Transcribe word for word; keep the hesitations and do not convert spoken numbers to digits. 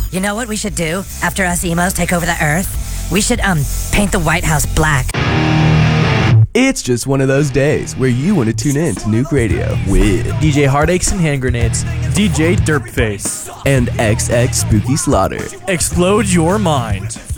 You know what we should do after us emos take over the earth? We should, um, paint the White House black. It's just one of those days where you want to tune in to Nuke Radio with D J Heartaches and Hand Grenades, D J Derpface, and X X Spooky Slaughter. Explode your mind.